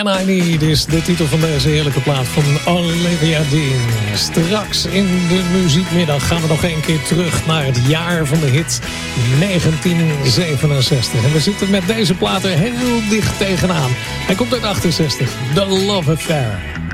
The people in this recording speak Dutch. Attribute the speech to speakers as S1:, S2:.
S1: Can I Need is de titel van deze heerlijke plaat van Olivia Dean. Straks in de muziekmiddag gaan we nog een keer terug naar het jaar van de hit 1967. En we zitten met deze plaat er heel dicht tegenaan. Hij komt uit 68, The Love Affair.